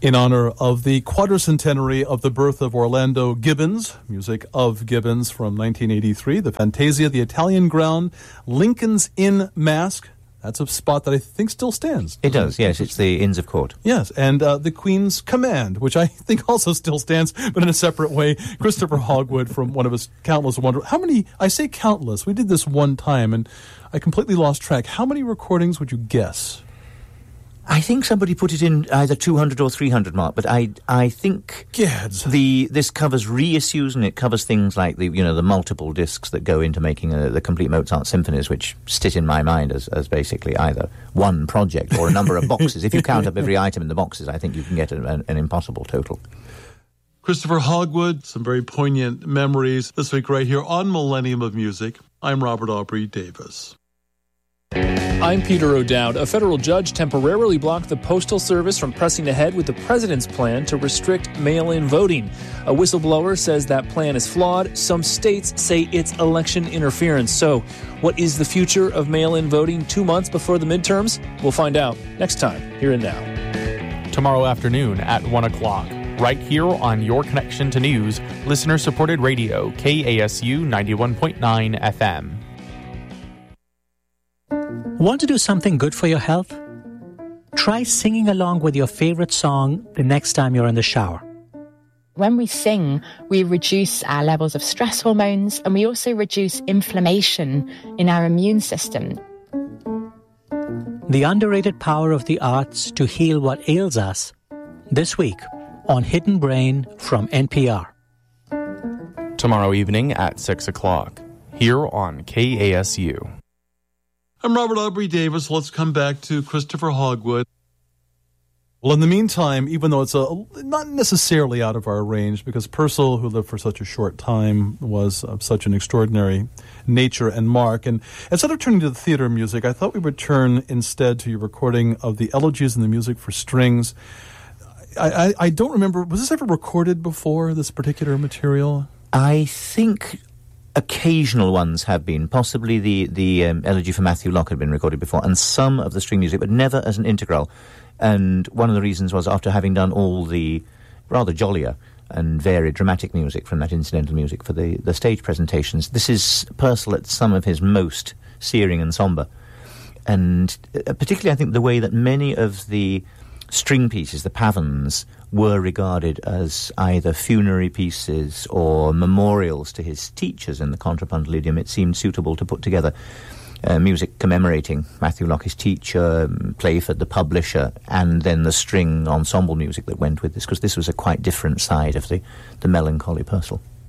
In honor of the quadricentenary of the birth of Orlando Gibbons, music of Gibbons from 1983, the Fantasia, the Italian Ground, Lincoln's Inn Masque. That's a spot that I think still stands. It does, yes. It's the Inns of Court. Yes, and the Queen's Command, which I think also still stands, but in a separate way. Christopher Hogwood from one of his countless wonder. How many, I say countless, we did this one time, and I completely lost track. How many recordings would you guess? I think somebody put it in either 200 or 300 mark, but I think this covers reissues, and it covers things like the multiple discs that go into making the complete Mozart symphonies, which sit in my mind as basically either one project or a number of boxes. If you count up every item in the boxes, I think you can get an impossible total. Christopher Hogwood, some very poignant memories this week right here on Millennium of Music. I'm Robert Aubrey Davis. I'm Peter O'Dowd. A federal judge temporarily blocked the Postal Service from pressing ahead with the president's plan to restrict mail-in voting. A whistleblower says that plan is flawed. Some states say it's election interference. So, what is the future of mail-in voting 2 months before the midterms? We'll find out next time, here and now. Tomorrow afternoon at 1 o'clock, right here on Your Connection to News, listener-supported radio, KASU 91.9 FM. Want to do something good for your health? Try singing along with your favorite song the next time you're in the shower. When we sing, we reduce our levels of stress hormones, and we also reduce inflammation in our immune system. The underrated power of the arts to heal what ails us, this week on Hidden Brain from NPR. Tomorrow evening at 6 o'clock, here on KASU. I'm Robert Aubrey Davis. Let's come back to Christopher Hogwood. Well, in the meantime, even though it's not necessarily out of our range, because Purcell, who lived for such a short time, was of such an extraordinary nature and mark. And instead of turning to the theater music, I thought we would turn instead to your recording of the Elegies and the Music for Strings. I don't remember, was this ever recorded before, this particular material? I think occasional ones have been. Possibly the Elegy for Matthew Locke had been recorded before, and some of the string music, but never as an integral. And one of the reasons was after having done all the rather jollier and varied dramatic music from that incidental music for the stage presentations, this is Purcell at some of his most searing and sombre. And particularly I think the way that many of the string pieces, the pavans, were regarded as either funerary pieces or memorials to his teachers in the contrapuntal idiom, it seemed suitable to put together music commemorating Matthew Locke, his teacher, Playford, the publisher, and then the string ensemble music that went with this, because this was a quite different side of the melancholy Purcell.